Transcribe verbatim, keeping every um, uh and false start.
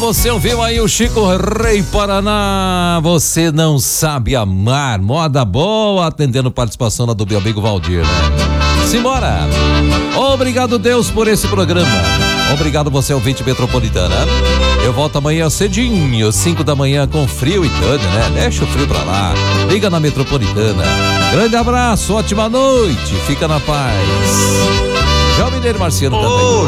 Você ouviu aí o Chico Rei Paraná, você não sabe amar, moda boa, atendendo participação do meu amigo Valdir, né? Simbora! Obrigado, Deus, por esse programa. Obrigado você, ouvinte metropolitana. Eu volto amanhã cedinho, cinco da manhã, com frio e tudo, né? Deixa o frio pra lá. Liga na metropolitana. Grande abraço, ótima noite, fica na paz. Já o Mineiro Marciano também.